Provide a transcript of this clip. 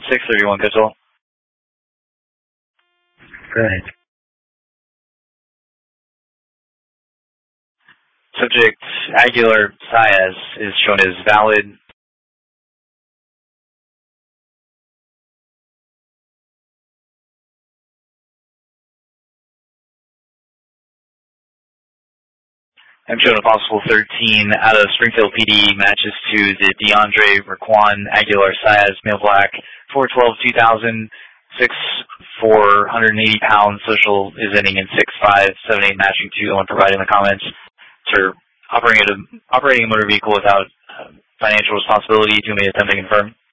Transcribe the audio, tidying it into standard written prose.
631 Control. Go ahead. Subject Aguilar Saez is shown as valid. I'm showing a possible 13 out of Springfield PD matches to the DeAndre Raquan Aguilar Saez, male black, 412-2000, 480 pounds, social is ending in 6578, matching to the one providing the comments. Sir, operating a motor vehicle without financial responsibility, do me attempt to confirm.